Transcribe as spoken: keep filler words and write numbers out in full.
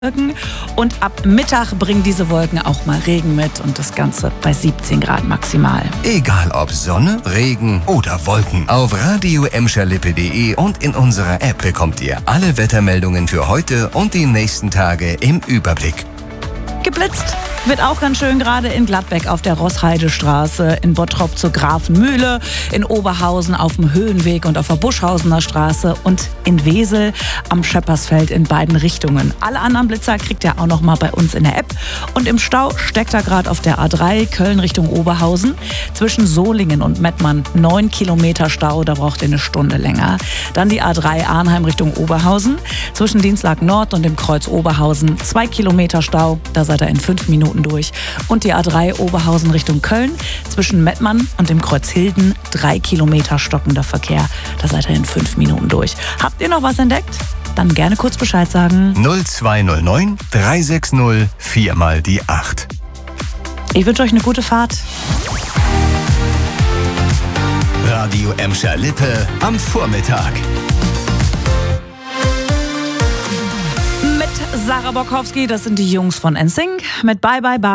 Und ab Mittag bringen diese Wolken auch mal Regen mit und das Ganze bei siebzehn Grad maximal. Egal ob Sonne, Regen oder Wolken. Auf radio emscher lippe punkt de und in unserer App bekommt ihr alle Wettermeldungen für heute und die nächsten Tage im Überblick. Geblitzt wird auch ganz schön gerade in Gladbeck auf der Rossheidestraße, in Bottrop zur Grafenmühle, in Oberhausen auf dem Höhenweg und auf der Buschhausener Straße und in Wesel am Scheppersfeld in beiden Richtungen. Alle anderen Blitzer kriegt ihr auch noch mal bei uns in der App. Und im Stau steckt er gerade auf der A drei Köln Richtung Oberhausen. Zwischen Solingen und Mettmann neun Kilometer Stau, da braucht ihr eine Stunde länger. Dann die A drei Arnheim Richtung Oberhausen. Zwischen Dienstlag Nord und dem Kreuz Oberhausen zwei Kilometer Stau, da seid ihr in fünf Minuten durch. Und die A drei Oberhausen Richtung Köln. Zwischen Mettmann und dem Kreuz Hilden drei Kilometer stockender Verkehr, da seid ihr in fünf Minuten durch. Habt ihr noch was entdeckt? Dann gerne kurz Bescheid sagen. null zwei null neun drei sechs null vier mal die acht. Ich wünsche euch eine gute Fahrt. Radio Emscher Lippe am Vormittag. Mit Sarah Bokowski, das sind die Jungs von N Sync, mit Bye Bye Bye.